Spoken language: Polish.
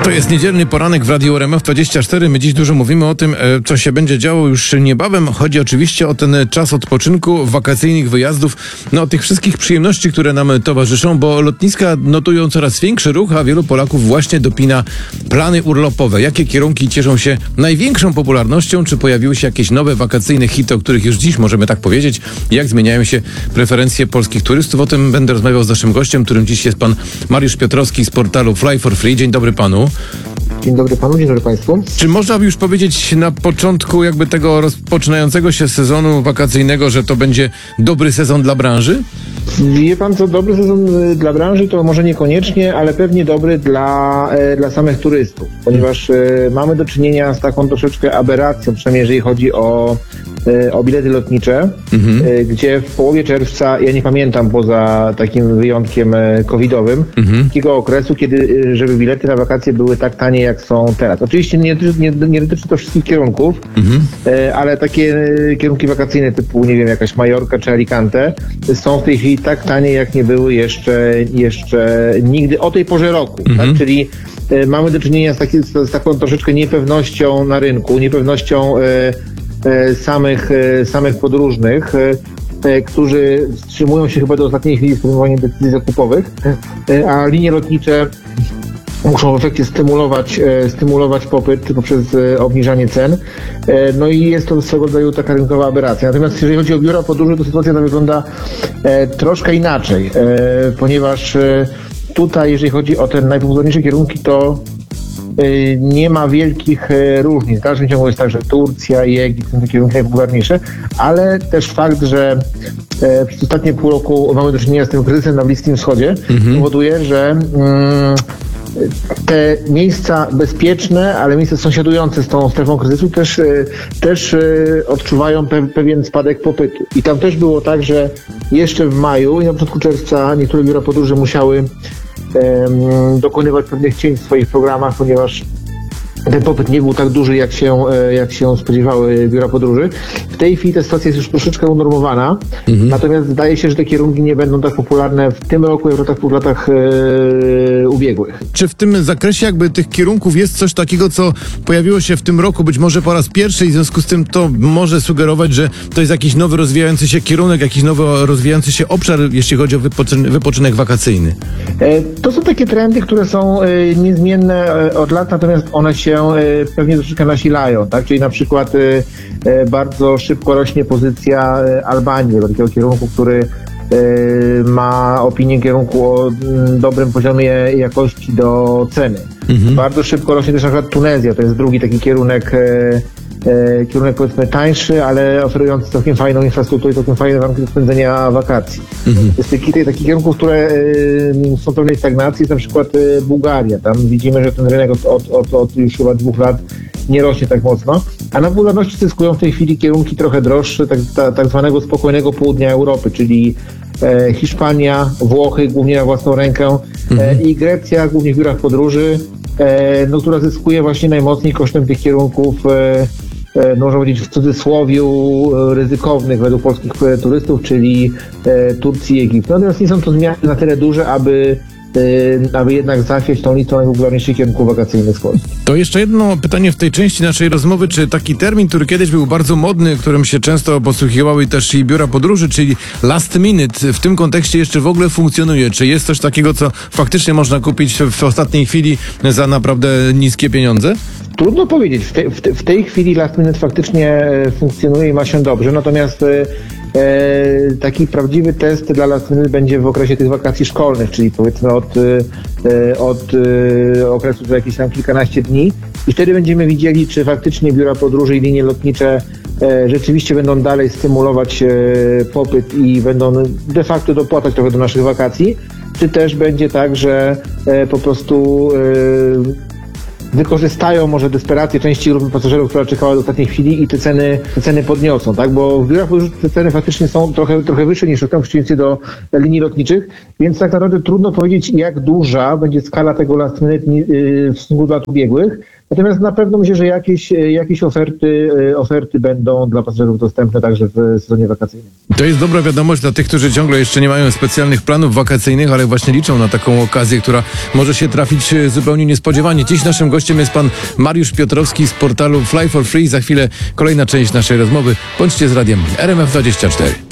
To jest niedzielny poranek w Radiu RMF24. My dziś dużo mówimy o tym, co się będzie działo już niebawem. Chodzi oczywiście o ten czas odpoczynku, wakacyjnych wyjazdów, o tych wszystkich przyjemności, które nam towarzyszą, bo lotniska notują coraz większy ruch, a wielu Polaków właśnie dopina plany urlopowe. Jakie kierunki cieszą się największą popularnością? Czy pojawiły się jakieś nowe wakacyjne hity, o których już dziś możemy tak powiedzieć? Jak zmieniają się preferencje polskich turystów? O tym będę rozmawiał z naszym gościem, którym dziś jest pan Mariusz Piotrowski z portalu Fly for Free. Dzień dobry panu. Dzień dobry panu, dzień dobry państwu. Czy można by już powiedzieć na początku jakby tego rozpoczynającego się sezonu wakacyjnego, że to będzie dobry sezon dla branży? Wie pan co, dobry sezon dla branży to może niekoniecznie, ale pewnie dobry dla samych turystów, ponieważ mamy do czynienia z taką troszeczkę aberracją, przynajmniej jeżeli chodzi o bilety lotnicze, gdzie w połowie czerwca, ja nie pamiętam poza takim wyjątkiem covidowym, takiego okresu, kiedy żeby bilety na wakacje były tak tanie, jak są teraz. Oczywiście nie dotyczy to wszystkich kierunków, ale takie kierunki wakacyjne typu, nie wiem, jakaś Majorka czy Alicante są w tej chwili tak tanie, jak nie były jeszcze nigdy o tej porze roku. Tak? Czyli mamy do czynienia z taką troszeczkę niepewnością na rynku, niepewnością samych podróżnych, którzy wstrzymują się chyba do ostatniej chwili z podejmowaniem decyzji zakupowych, a linie lotnicze muszą w efekcie stymulować popyt poprzez obniżanie cen. No i jest to swego rodzaju taka rynkowa aberracja. Natomiast jeżeli chodzi o biura podróży, to sytuacja ta wygląda troszkę inaczej, ponieważ tutaj, jeżeli chodzi o te najpopularniejsze kierunki, to nie ma wielkich różnic. W dalszym ciągu jest tak, że Turcja i Egipt są te kierunki najpopularniejsze, ale też fakt, że przez ostatnie pół roku mamy do czynienia z tym kryzysem na Bliskim Wschodzie, powoduje, że te miejsca bezpieczne, ale miejsca sąsiadujące z tą strefą kryzysu też odczuwają pewien spadek popytu. I tam też było tak, że jeszcze w maju i na początku czerwca niektóre biura podróży musiały dokonywać pewnych cięć w swoich programach, ponieważ ten popyt nie był tak duży, jak się spodziewały biura podróży. W tej chwili ta sytuacja jest już troszeczkę unormowana, natomiast zdaje się, że te kierunki nie będą tak popularne w tym roku, jak w latach ubiegłych. Czy w tym zakresie jakby tych kierunków jest coś takiego, co pojawiło się w tym roku, być może po raz pierwszy i w związku z tym to może sugerować, że to jest jakiś nowy rozwijający się kierunek, jakiś nowy rozwijający się obszar, jeśli chodzi o wypoczynek wakacyjny? To są takie trendy, które są niezmienne od lat, natomiast one się pewnie troszeczkę nasilają, tak? Czyli na przykład bardzo szybko rośnie pozycja Albanii, takiego kierunku, który ma opinię kierunku o dobrym poziomie jakości do ceny. Bardzo szybko rośnie też na przykład Tunezja, to jest drugi taki kierunek powiedzmy tańszy, ale oferujący całkiem fajną infrastrukturę i całkiem fajne warunki do spędzenia wakacji. Z takich kierunków, które są w pewnej stagnacji, jest na przykład Bułgaria. Tam widzimy, że ten rynek od już chyba 2 lat nie rośnie tak mocno, a na popularności zyskują w tej chwili kierunki trochę droższe, tak zwanego spokojnego południa Europy, czyli Hiszpania, Włochy, głównie na własną rękę, i Grecja, głównie w biurach podróży, która zyskuje właśnie najmocniej kosztem tych kierunków, można powiedzieć w cudzysłowiu, ryzykownych według polskich turystów, czyli Turcji i Egiptu. Natomiast nie są to zmiany na tyle duże, aby jednak zachwiać tą listą najpopularniejszych kierunków wakacyjnych z Polski. To jeszcze jedno pytanie w tej części naszej rozmowy, czy taki termin, który kiedyś był bardzo modny, którym się często posługiwały też i biura podróży, czyli last minute, w tym kontekście jeszcze w ogóle funkcjonuje? Czy jest coś takiego, co faktycznie można kupić w ostatniej chwili za naprawdę niskie pieniądze? Trudno powiedzieć. W tej chwili last minute faktycznie funkcjonuje i ma się dobrze, natomiast taki prawdziwy test dla last minute będzie w okresie tych wakacji szkolnych, czyli powiedzmy od okresu za jakieś tam kilkanaście dni, i wtedy będziemy widzieli, czy faktycznie biura podróży i linie lotnicze rzeczywiście będą dalej stymulować popyt i będą de facto dopłacać trochę do naszych wakacji, czy też będzie tak, że po prostu wykorzystają może desperację części grupy pasażerów, która czekała do ostatniej chwili i te ceny podniosą, tak? Bo w biurach już te ceny faktycznie są trochę wyższe niż w przeciwieństwie do linii lotniczych, więc tak naprawdę trudno powiedzieć, jak duża będzie skala tego last minute w stosunku do lat ubiegłych. Natomiast na pewno myślę, że jakieś oferty będą dla pasażerów dostępne także w sezonie wakacyjnym. To jest dobra wiadomość dla tych, którzy ciągle jeszcze nie mają specjalnych planów wakacyjnych, ale właśnie liczą na taką okazję, która może się trafić zupełnie niespodziewanie. Dziś naszym gościem jest pan Mariusz Piotrowski z portalu Fly for Free. Za chwilę kolejna część naszej rozmowy. Bądźcie z radiem RMF24.